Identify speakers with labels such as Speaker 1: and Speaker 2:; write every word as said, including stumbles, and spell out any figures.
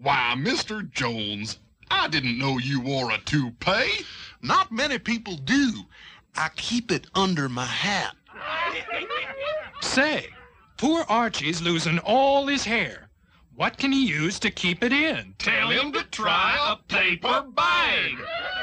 Speaker 1: Why, Mister Jones, I didn't know you wore a toupee.
Speaker 2: Not many people do. I keep it under my hat.
Speaker 3: Say, poor Archie's losing all his hair. What can he use to keep it in?
Speaker 4: Tell him to try a paper bag.